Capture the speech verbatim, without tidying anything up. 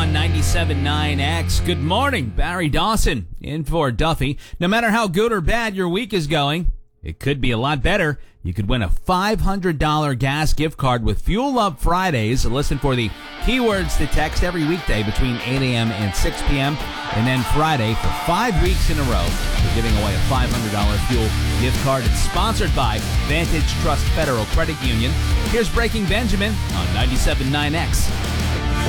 on ninety-seven point nine X. Good morning, Barry Dawson in for Duffy. No matter how good or bad your week is going, it could be a lot better. You could win a five hundred dollars gas gift card with Fuel Up Fridays. Listen for the keywords to text every weekday between eight a.m. and six p.m. And then Friday for five weeks in a row, we're giving away a five hundred dollars fuel gift card. It's sponsored by Vantage Trust Federal Credit Union. Here's Breaking Benjamin on ninety-seven point nine X.